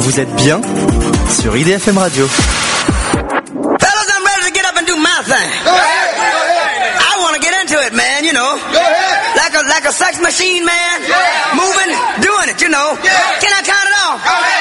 Vous êtes bien sur IDFM Radio. Fellas, I'm ready to get up and do my thing. Go ahead. Go ahead. I want to get into it, man, you know. Go ahead. Like a sex machine, man. Yeah. Moving, doing it, you know. Yeah. Can I count it off? Go ahead.